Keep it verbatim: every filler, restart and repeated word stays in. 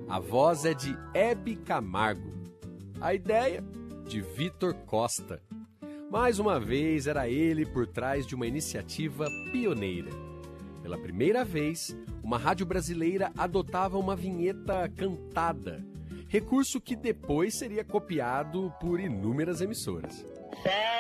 A voz é de Hebe Camargo. A ideia, de Vitor Costa. Mais uma vez, era ele por trás de uma iniciativa pioneira. Pela primeira vez, uma rádio brasileira adotava uma vinheta cantada, recurso que depois seria copiado por inúmeras emissoras.